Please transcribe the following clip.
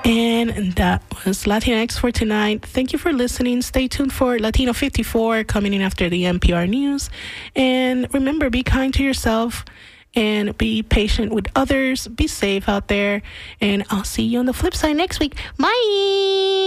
And that was Latinx for tonight. Thank you for listening. Stay tuned for Latino 54 coming in after the NPR News. And remember, be kind to yourself and be patient with others. Be safe out there. And I'll see you on the flip side next week. Bye.